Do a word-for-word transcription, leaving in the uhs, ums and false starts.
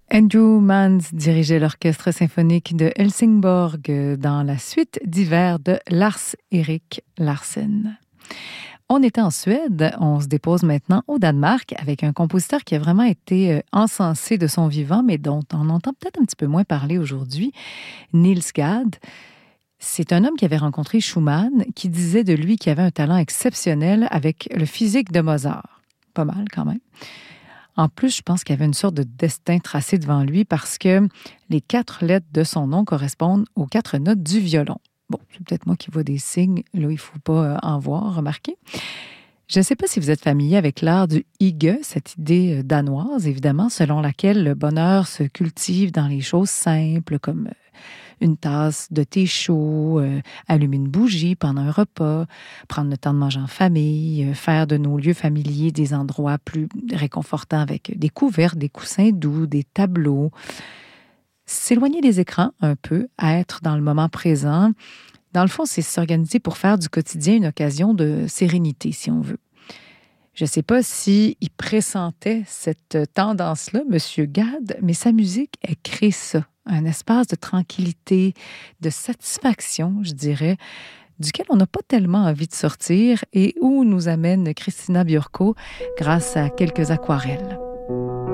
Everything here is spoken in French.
Andrew Manz dirigeait l'orchestre symphonique de Helsingborg dans la suite d'hiver de Lars-Erik Larsen. On était en Suède, on se dépose maintenant au Danemark avec un compositeur qui a vraiment été encensé de son vivant, mais dont on entend peut-être un petit peu moins parler aujourd'hui, Niels Gade. C'est un homme qui avait rencontré Schumann, qui disait de lui qu'il avait un talent exceptionnel avec le physique de Mozart. Pas mal quand même. En plus, je pense qu'il y avait une sorte de destin tracé devant lui parce que les quatre lettres de son nom correspondent aux quatre notes du violon. Bon, c'est peut-être moi qui vois des signes. Là, il ne faut pas en voir, remarquez. Je ne sais pas si vous êtes familier avec l'art du hygge, cette idée danoise, évidemment, selon laquelle le bonheur se cultive dans les choses simples, comme une tasse de thé chaud, euh, allumer une bougie pendant un repas, prendre le temps de manger en famille, euh, faire de nos lieux familiers des endroits plus réconfortants avec des couverts, des coussins doux, des tableaux. S'éloigner des écrans un peu, être dans le moment présent. Dans le fond, c'est s'organiser pour faire du quotidien une occasion de sérénité, si on veut. Je ne sais pas s'il pressentait cette tendance-là, M. Gade, mais sa musique, elle crée ça. Un espace de tranquillité, de satisfaction, je dirais, duquel on n'a pas tellement envie de sortir et où nous amène Christina Björkö grâce à quelques aquarelles.